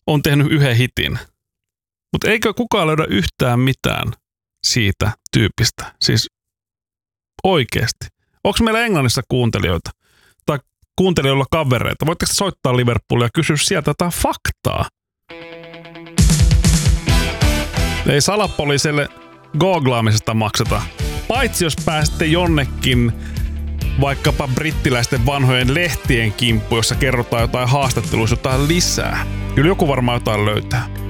on tehnyt yhden hitin. Mutta eikö kukaan löydä yhtään mitään siitä tyypistä? Siis oikeesti. Onko meillä Englannissa kuuntelijoita? Tai kuuntelijoilla kavereita? Voitteko soittaa Liverpoolia ja kysyä sieltä jotain faktaa? Ei salapoliiselle googlaamisesta makseta. Paitsi jos pääsette jonnekin vaikkapa brittiläisten vanhojen lehtien kimppu, jossa kerrotaan jotain haastatteluissa jotain lisää. Kyllä joku varmaan jotain löytää.